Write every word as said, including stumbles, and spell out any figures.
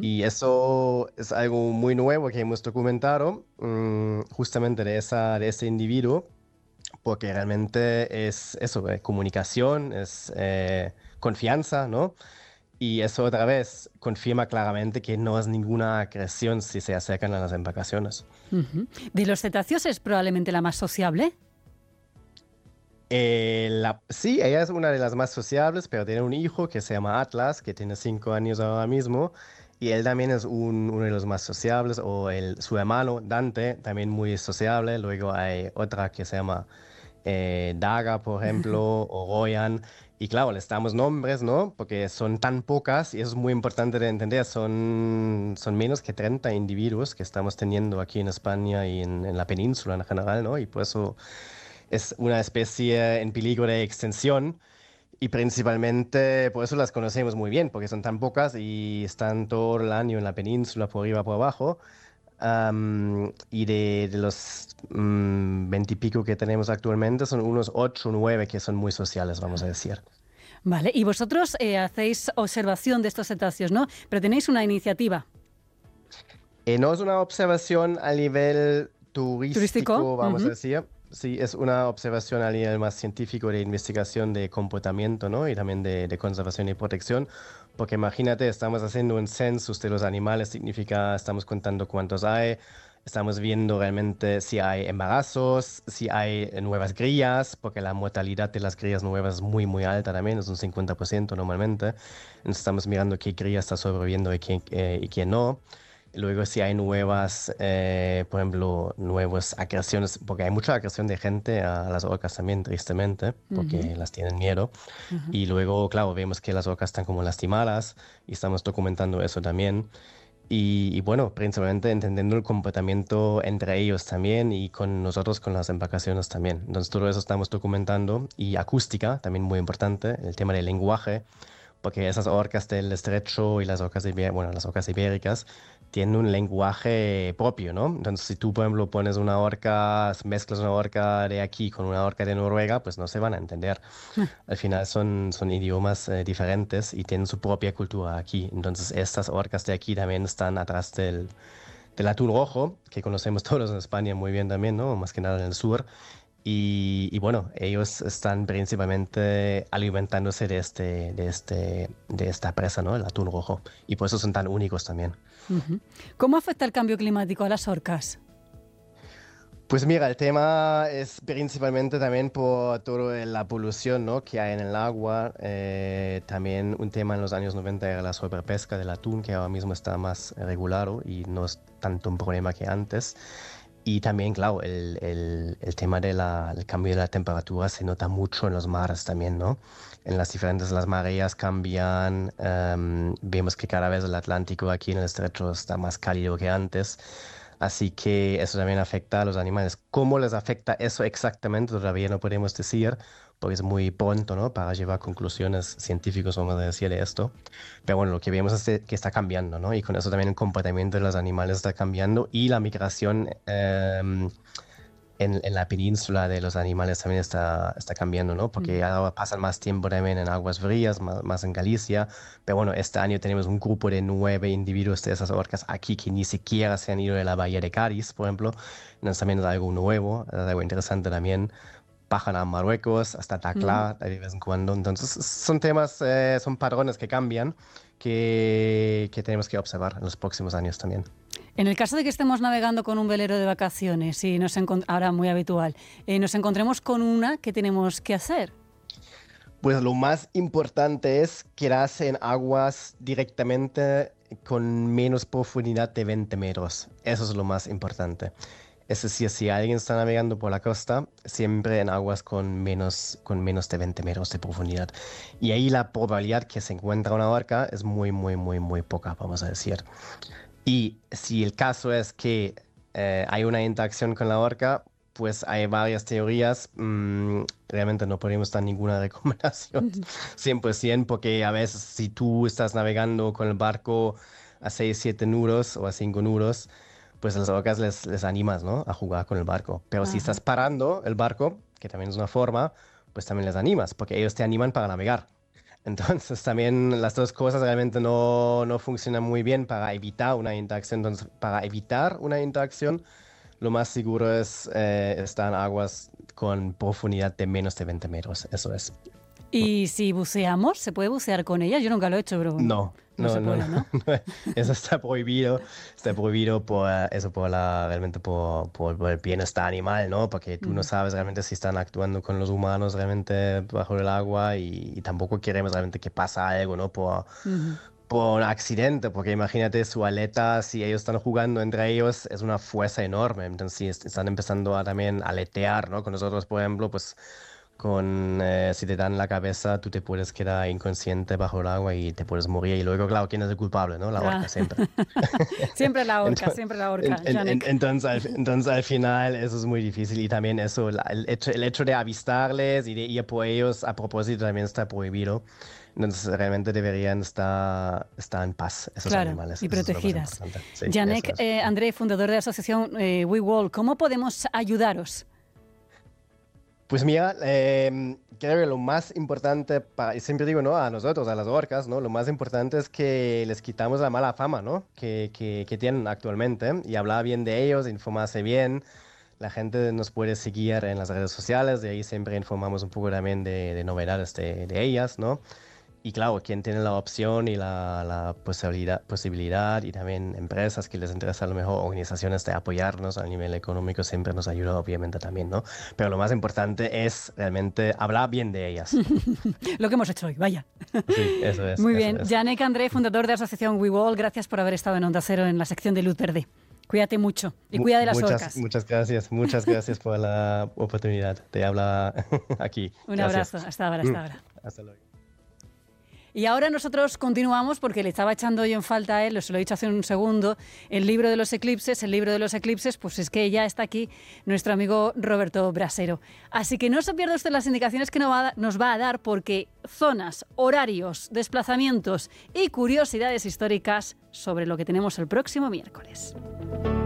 Y eso es algo muy nuevo que hemos documentado, mm, justamente de, esa, de ese individuo, porque realmente es eso, eh, comunicación, es eh, confianza, ¿no? Y eso otra vez confirma claramente que no es ninguna agresión si se acercan a las embarcaciones. Ujú. ¿De los cetáceos es probablemente la más sociable? Eh, la- sí, ella es una de las más sociables, pero tiene un hijo que se llama Atlas, que tiene cinco años ahora mismo, y él también es un- uno de los más sociables, o el, su hermano Dante, también muy sociable. Luego hay otra que se llama eh, Daga, por ejemplo, o Royan. Y claro, les damos nombres, ¿no? Porque son tan pocas, y eso es muy importante de entender, son, son menos que treinta individuos que estamos teniendo aquí en España y en, en la península en general, ¿no? Y por eso es una especie en peligro de extinción. Y principalmente por eso las conocemos muy bien, porque son tan pocas y están todo el año en la península, por arriba, por abajo. Am, y de, de los mm, veintipico que tenemos actualmente, son unos ocho o nueve que son muy sociales, vamos a decir. Vale, y vosotros eh, hacéis observación de estos cetáceos, ¿no? Pero tenéis una iniciativa. Eh, no es una observación a nivel ¿Turístico? turístico, vamos a Ujú. decir. Sí, es una observación a nivel más científico de investigación de comportamiento, ¿no? Y también de, de conservación y protección. Porque imagínate, estamos haciendo un census de los animales, significa, estamos contando cuántos hay, estamos viendo realmente si hay embarazos, si hay eh, nuevas crías, porque la mortalidad de las crías nuevas es muy, muy alta también, es un cincuenta por ciento normalmente. Entonces estamos mirando qué cría está sobreviviendo y quién, eh, y quién no. Luego si hay nuevas, eh, por ejemplo, nuevas agresiones, porque hay mucha agresión de gente a las orcas también, tristemente, Ujú, porque las tienen miedo. ujú. Y luego, claro, vemos que las orcas están como lastimadas y estamos documentando eso también. Y, y bueno, principalmente entendiendo el comportamiento entre ellos también y con nosotros, con las embarcaciones también. Entonces todo eso estamos documentando. Y acústica, también muy importante, el tema del lenguaje, porque esas orcas del estrecho y las orcas, ibé- bueno, las orcas ibéricas tienen un lenguaje propio, ¿no? Entonces, si tú, por ejemplo, pones una orca, mezclas una orca de aquí con una orca de Noruega, pues no se van a entender. Al final son, son idiomas eh, diferentes y tienen su propia cultura aquí. Entonces, estas orcas de aquí también están atrás del, del atún rojo, que conocemos todos en España muy bien también, ¿no? Más que nada en el sur. Y, y bueno, ellos están principalmente alimentándose de, este, de, este, de esta presa, ¿no? El atún rojo. Y por eso son tan únicos también. Ujú. ¿Cómo afecta el cambio climático a las orcas? Pues mira, el tema es principalmente también por toda la polución, ¿no? que hay en el agua. Eh, también un tema en los años noventa era la sobrepesca del atún, que ahora mismo está más regulado y no es tanto un problema que antes. Y también, claro, el, el- el tema del cambio de la temperatura se nota mucho en los mares también, ¿no? En las diferentes, las mareas cambian, em, vemos que cada vez el Atlántico aquí en el estrecho está más cálido que antes. Así que eso también afecta a los animales. ¿Cómo les afecta eso exactamente? Todavía no podemos decir, porque es muy pronto, ¿no? Para llevar conclusiones científicas, vamos a decir, de esto. Pero bueno, lo que vemos es que está cambiando, ¿no? Y con eso también el comportamiento de los animales está cambiando y la migración em, en, en la península de los animales también está, está cambiando, ¿no? Porque Ujú. ahora pasan más tiempo también en aguas frías, más, más en Galicia. Pero bueno, este año tenemos un grupo de nueve individuos de esas orcas aquí que ni siquiera se han ido de la bahía de Cádiz, por ejemplo. Entonces también es algo nuevo, es algo interesante también. Bajan a Marruecos, hasta Ujú. Tacla de vez en cuando. Entonces son temas, eh, son patrones que cambian que, que tenemos que observar en los próximos años también. En el caso de que estemos navegando con un velero de vacaciones y nos encon- ahora muy habitual, eh, nos encontremos con una, ¿qué tenemos que hacer? Pues lo más importante es quedarse en aguas directamente con menos profundidad de veinte metros. Eso es lo más importante. Es decir, si alguien está navegando por la costa, siempre en aguas con menos, con menos de veinte metros de profundidad. Y ahí la probabilidad que se encuentra una orca es muy, muy, muy, muy poca, vamos a decir. Y si el caso es que eh, hay una interacción con la orca, pues hay varias teorías. Mm, realmente no podemos dar ninguna recomendación cien por ciento, porque a veces si tú estás navegando con el barco a seis siete nudos o a cinco nudos, pues a las orcas les, les animas, ¿no? A jugar con el barco. Pero si estás Ajá. parando el barco, que también es una forma, pues también les animas, porque ellos te animan para navegar. Entonces también las dos cosas realmente no, no funcionan muy bien para evitar una interacción. Entonces, para evitar una interacción, lo más seguro es eh, estar en aguas con profundidad de menos de veinte metros. Eso es. ¿Y si buceamos? ¿Se puede bucear con ellas? Yo nunca lo he hecho, pero No, no no, se no, puede, no, ¿no? no, eso está prohibido, está prohibido por eh, eso, por la, realmente por, por, por el bienestar animal, ¿no? Porque tú no Ujú. sabes realmente si están actuando con los humanos realmente bajo el agua y, y tampoco queremos realmente que pasa algo, ¿no? Por, Ujú. por un accidente, porque imagínate su aleta, si ellos están jugando entre ellos, es una fuerza enorme, entonces si est- están empezando a también aletear, ¿no? Con nosotros, por ejemplo, pues con, eh, si te dan la cabeza, tú te puedes quedar inconsciente bajo el agua y te puedes morir. Y luego, claro, ¿quién es el culpable, no? La Ah. orca, siempre. Siempre la orca, Entonces, siempre la en- orca, en- en- Janek. entonces, al, entonces, al final, eso es muy difícil. Y también eso, la- el hecho, el hecho de avistarles y de ir por ellos a propósito también está prohibido. Entonces, realmente deberían estar, estar en paz esos Claro, animales. y Eso es lo más protegidas. importante. Sí, eso Janek, es. eh, André, fundador de la asociación eh, WeWall, ¿cómo podemos ayudaros? Pues mira, em, creo que lo más importante, para, y siempre digo, ¿no? A nosotros, a las orcas, ¿no? Lo más importante es que les quitamos la mala fama, ¿no? Que, que, que tienen actualmente, ¿eh? Y hablar bien de ellos, informarse bien. La gente nos puede seguir en las redes sociales, de ahí siempre informamos un poco también de, de novedades de, de ellas, ¿no? Y claro, quien tiene la opción y la, la posibilidad, posibilidad y también empresas que les interesa a lo mejor organizaciones de apoyarnos a nivel económico siempre nos ayuda obviamente también, ¿no? Pero lo más importante es realmente hablar bien de ellas. Lo que hemos hecho hoy, vaya. Sí, eso es, Muy eso bien. es. Janek André, fundador de la asociación WeWall, gracias por haber estado en Onda Cero en la sección de Luz Verde. Cuídate mucho y Mu- cuida de las muchas, orcas. muchas gracias, muchas gracias por la oportunidad de hablar aquí. Un Gracias. abrazo. Hasta ahora, Mm, hasta ahora. Hasta luego. Y ahora nosotros continuamos porque le estaba echando yo en falta a él, os lo he dicho hace un segundo, el libro de los eclipses, el libro de los eclipses, pues es que ya está aquí nuestro amigo Roberto Brasero. Así que no se pierda usted las indicaciones que nos va a, nos va a dar porque zonas, horarios, desplazamientos y curiosidades históricas sobre lo que tenemos el próximo miércoles.